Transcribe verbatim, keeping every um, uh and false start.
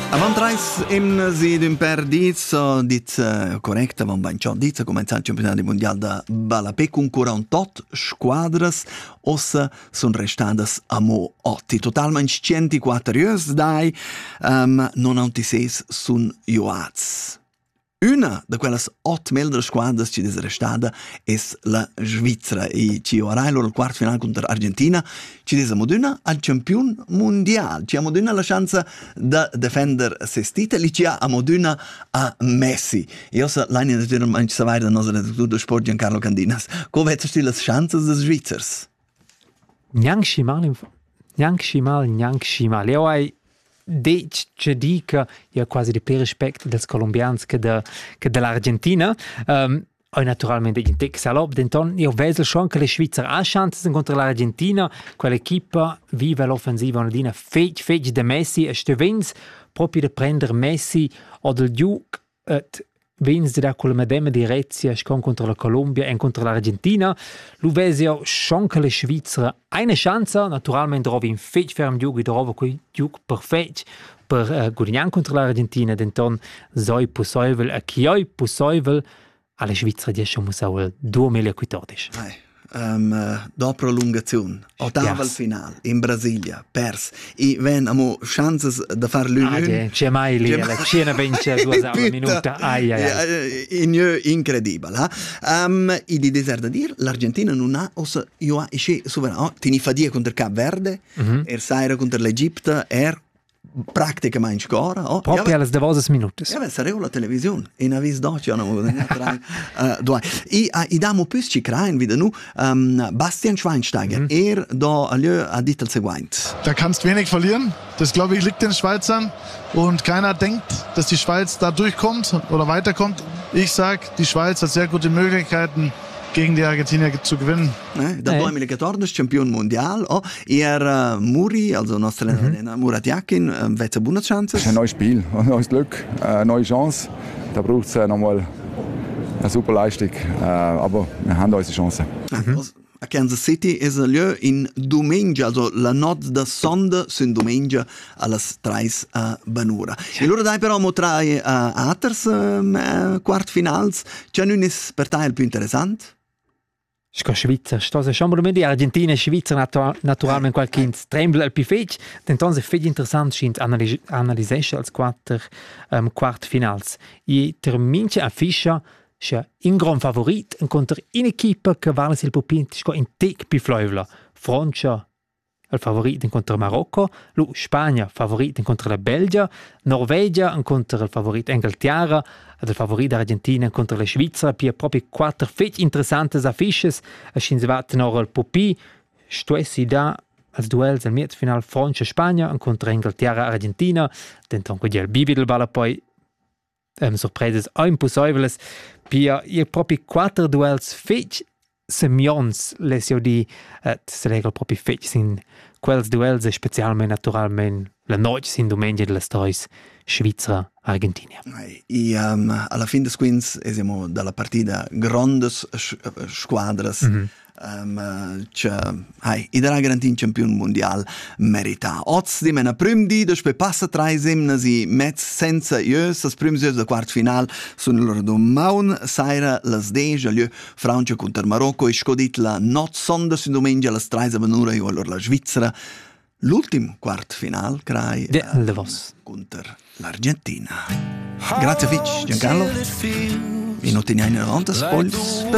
Avantrais im si d'un per diz, diz uh, correcta, van bain ciò diz, a començar il campionat mondial de Balapé con quarantotto squadras, ossa son restadas a mo otti. Totalment centoquattro ius dai, um, novantasei sun juats. Una de quelles otto meldre squadras ci è restata è la Svizzera e ci ora loro il quarto finale contro Argentina ci è moduna al campione mondiale, ci ha moduna la chance di difendere se stita, li ci ha moduna a Messi. Io so l'anno di dire manci savai da nostra redattore sport Giancarlo Candinas. Come vedi le chance dei Svizzers? Neanche scimal, neanche scimal, neanche scimal. Io hai Deci ci dica io quasi di più rispetto dels colombians che de che dell'Argentina. Um, Ho naturalmente in tek salob, denton io vedo schon che le Schweizer ha chance contro l'Argentina, quell'equipa vive l'offensiva onadina fec fec de Messi e stevens proprio de prender Messi o del Duke et vens da quella medema direzia scon contro la Colombia e contro l'Argentina. Lu vesio schon che le Schweizer eine chance, naturalmente trovi in fec ferm Duke, trovo quei Duke perfect per uh, guadagnar contro l'Argentina, denton soi possibile a chioi possibile alle Schweizer di schon musau duemilaquattordici. Um, uh, dopo prolungazione, ottava Yes. finale in Brasilia, pers. E ven amo chances da far l'unione. Ah, yeah. C'è mai lì, la cena vince due alla minuta. Ai, ai, ai. In incredibile. Eh? Um, e di deser da dire, l'Argentina non ha, ossa, io ha, esce, sovrano, oh, tini fadia contro Cap Verde, mm-hmm. er saira contro l'Egitto, er praticamente scora. Oh, proprio alle devose minute. Ja, beh, sarei la televisione in avis doce hanno guadagnato due. E i damo più ci crein wieder nu um, Bastian Schweinsteiger. Mhm. Er da allö ha dit il seguente. Da kannst wenig verlieren. Das glaube ich liegt den Schweizern und keiner denkt, dass die Schweiz da durchkommt oder weiterkommt. Ich sag, die Schweiz hat sehr gute Möglichkeiten gegen die Argentinier zu gewinnen. Eh, da eh. duemilaquattordici campione mondiale, oh, er uh, Muri, also nostro mm-hmm. Murat Yakin, uh, vette buone chance. Es ist ein neues Spiel, ein neues Glück, eine neue Chance. Da braucht es äh, nochmal eine super Leistung, äh, aber wir haben unsere Chance. Mhm. A Kansas City è allò in domenica, also la notte da sonda sin domenica alle tre a Banura. E allora dai però mo tra uh, alters uh, quartfinals, c'è un is per te il più interessante? Sco Schweizer, sto se schon mal die Argentina e Schweizer natu naturalmente qualche ins tremble al pifec, denton se fed interessant schint analysesche als quarter um, quartfinals. I terminche a Fischer c'è in gran favorit incontro in equipa che vale il popint sco in tek più fleuvla. Francia il favorit incontro Marocco, lu Spagna favorit incontro la Belgia, Norvegia incontro il favorit Inghilterra ed il favorit Argentina incontro la Svizzera, pia proprio quattro fec interessantes affiches, e scins vat nor il popi, stuessi da als duels al final Francia-Spagna incontro Inghilterra Argentina, denton quel il bibi del balla poi um, sorpreses o impossibles, pia i proprio quattro duels fec semions les io di et se legel proprio fec sin quels duels e specialmente naturalmente la noche sin domenica delle stories Svizzera Argentina. E um, alla fine des quins siamo dalla partita grandes squadras. Mm-hmm. Um, c'è hai idea garantin campion mondial merita. Oz di mena prim di despe passa tre semnasi metz senza ius as prim de quart final sun loro do maun saira las deja lieu Francia contro Marocco e scodit la not sonda su domenica las tre venura io allora la Svizzera l'ultim quart final crai de uh, de vos contro l'Argentina. Grazie Fitch Giancarlo. Minuti in novanta spoils.